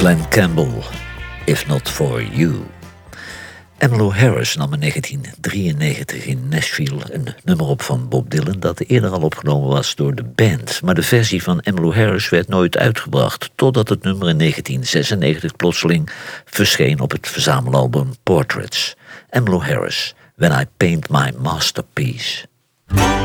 Glenn Campbell, If Not For You. Emmylou Harris nam in 1993 in Nashville een nummer op van Bob Dylan dat eerder al opgenomen was door de band. Maar de versie van Emmylou Harris werd nooit uitgebracht, totdat het nummer in 1996 plotseling verscheen op het verzamelalbum Portraits. Emmylou Harris, When I Paint My Masterpiece.